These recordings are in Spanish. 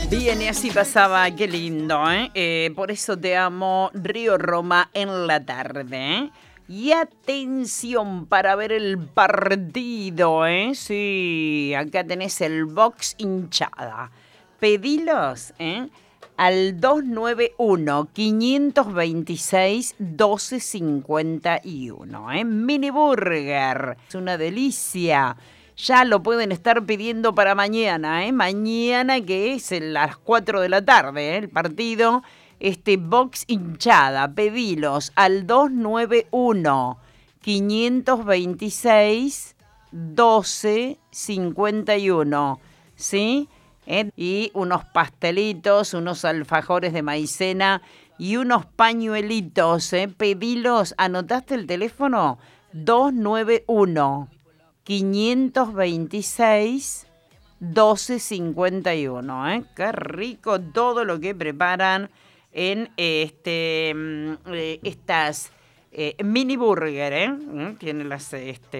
Bien, y así pasaba, qué lindo, ¿eh? Por eso te amo, Río Roma en la tarde, ¿eh? Y atención para ver el partido, ¿eh? Sí, acá tenés el box hinchada. Pedilos, ¿eh? Al 291-526-1251, ¿eh? Mini Burger, es una delicia. Ya lo pueden estar pidiendo para mañana, ¿eh? Mañana, que es a las 4 de la tarde, ¿eh? El partido, box hinchada. Pedilos al 291-526-1251, ¿sí? Y unos pastelitos, unos alfajores de maicena y unos pañuelitos, ¿eh? Pedilos, ¿anotaste el teléfono? 291-526-1251, ¿eh? Qué rico todo lo que preparan en estas mini burger, ¿eh? Tienen las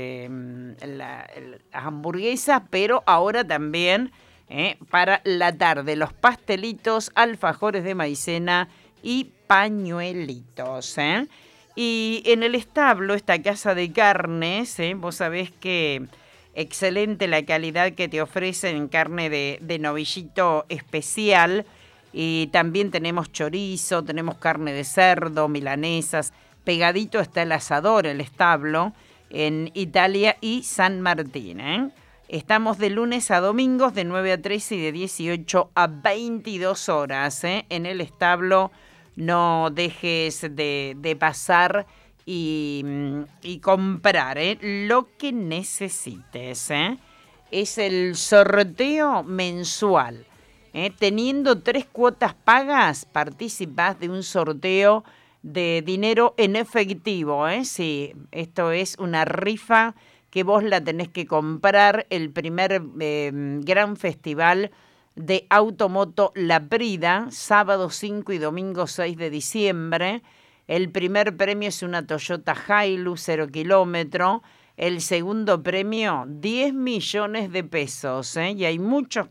hamburguesas, pero ahora también para la tarde los pastelitos, alfajores de maicena y pañuelitos, ¿eh? Y en el establo, esta casa de carnes, vos sabés que excelente la calidad que te ofrecen, carne de novillito especial. Y también tenemos chorizo, tenemos carne de cerdo, milanesas. Pegadito está el asador, el establo, en Italia y San Martín, ¿eh? Estamos de lunes a domingos de 9 a 13 y de 18 a 22 horas, ¿eh? En el establo. No dejes de pasar y comprar, lo que necesites, ¿eh? Es el sorteo mensual. Teniendo 3 cuotas pagas, participás de un sorteo de dinero en efectivo, ¿eh? Sí, esto es una rifa que vos la tenés que comprar. El primer gran festival de Automoto La Brida, sábado 5 y domingo 6 de diciembre. El primer premio es una Toyota Hilux 0 kilómetro. El segundo premio, 10 millones de pesos, ¿eh? Y hay muchos